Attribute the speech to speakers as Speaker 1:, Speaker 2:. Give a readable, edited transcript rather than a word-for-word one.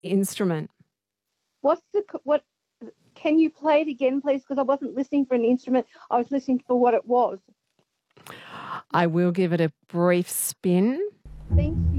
Speaker 1: instrument.
Speaker 2: What? Can you play it again, please? Because I wasn't listening for an instrument. I was listening for what it was.
Speaker 1: I will give it a brief spin.
Speaker 2: Thank you.